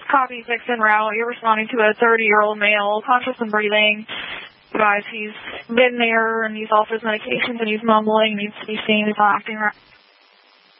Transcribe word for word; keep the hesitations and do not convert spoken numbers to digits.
Copy six en route. You're responding to a thirty-year-old male, conscious and breathing. Guys, he's been there and he's off his medications and he's mumbling, needs to be seen, he's not acting right.